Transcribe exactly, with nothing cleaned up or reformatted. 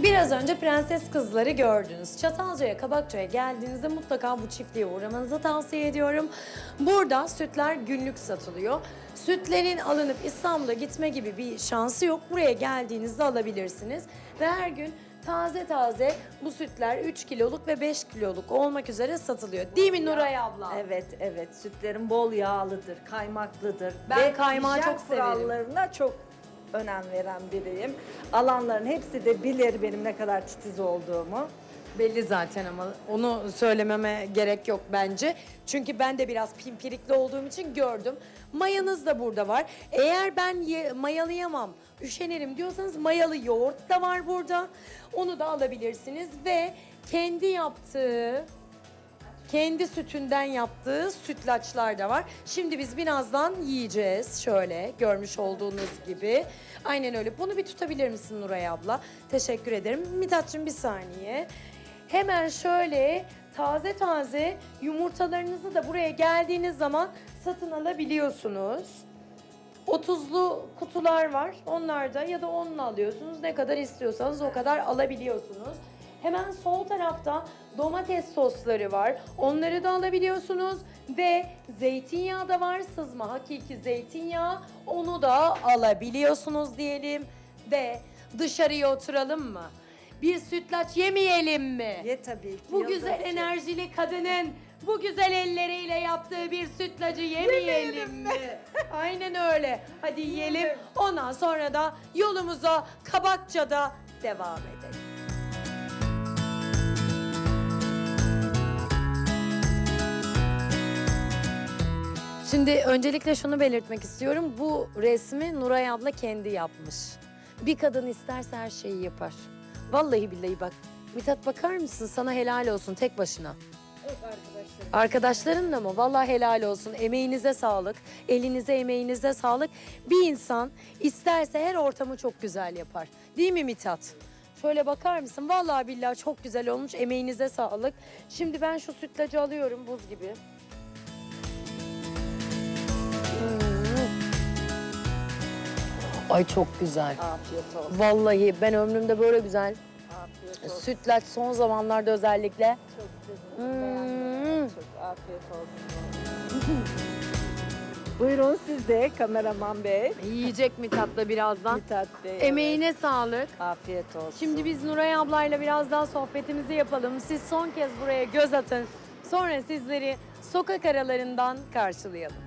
Biraz önce prenses kızları gördünüz. Çatalca'ya, Kabakça'ya geldiğinizde mutlaka bu çiftliğe uğramanızı tavsiye ediyorum. Burada sütler günlük satılıyor. Sütlerin alınıp İstanbul'a gitme gibi bir şansı yok. Buraya geldiğinizde alabilirsiniz. Ve her gün taze taze bu sütler üç kiloluk ve beş kiloluk olmak üzere satılıyor. Değil mi Nuray abla? Evet, evet. Sütlerim bol yağlıdır, kaymaklıdır. Ben Ve kaymağı hijyen çok severim. kurallarına çok önem veren biriyim. Alanların hepsi de bilir benim ne kadar titiz olduğumu. Belli zaten ama onu söylememe gerek yok bence. Çünkü ben de biraz pimpirikli olduğum için gördüm. Mayanız da burada var. Eğer ben ye, mayalayamam, üşenirim diyorsanız mayalı yoğurt da var burada. Onu da alabilirsiniz ve kendi yaptığı, kendi sütünden yaptığı sütlaçlar da var. Şimdi biz birazdan yiyeceğiz şöyle görmüş olduğunuz gibi. Aynen öyle. Bunu bir tutabilir misin Nuray abla? Teşekkür ederim. Mithat'cığım bir saniye. Hemen şöyle taze taze yumurtalarınızı da buraya geldiğiniz zaman satın alabiliyorsunuz. otuzlu kutular var. Onlar da ya da onlu alıyorsunuz. Ne kadar istiyorsanız o kadar alabiliyorsunuz. Hemen sol tarafta domates sosları var. Onları da alabiliyorsunuz. Ve zeytinyağı da var. Sızma hakiki zeytinyağı. Onu da alabiliyorsunuz diyelim. Ve dışarıya oturalım mı? Bir sütlaç yemeyelim mi? Ye tabii ki. Bu yıldız güzel ki. enerjili kadının bu güzel elleriyle yaptığı bir sütlacı yemeyelim mi? Aynen öyle. Hadi yiyelim. Ondan sonra da yolumuza Kabakça'da devam edelim. Şimdi öncelikle şunu belirtmek istiyorum. Bu resmi Nuray abla kendi yapmış. Bir kadın isterse her şeyi yapar. Vallahi billahi bak. Mithat bakar mısın? Sana helal olsun tek başına. Yok arkadaşlarım. Arkadaşlarınla mı? Vallahi helal olsun. Emeğinize sağlık. Elinize, emeğinize sağlık. Bir insan isterse her ortamı çok güzel yapar. Değil mi Mithat? Şöyle bakar mısın? Vallahi billahi çok güzel olmuş. Emeğinize sağlık. Şimdi ben şu sütlacı alıyorum buz gibi. Hmm. Ay çok güzel. Afiyet olsun. Vallahi ben ömrümde böyle güzel Afiyet olsun. sütlaç son zamanlarda özellikle. Çok Hmm. sevindim. Çok afiyet olsun. Buyurun siz de kameraman bey. Yiyecek Mithat'la birazdan. Mithat Bey. evet. Emeğine sağlık. Afiyet olsun. Şimdi biz Nuray ablayla biraz daha sohbetimizi yapalım. Siz son kez buraya göz atın. Sonra sizleri sokak aralarından karşılayalım.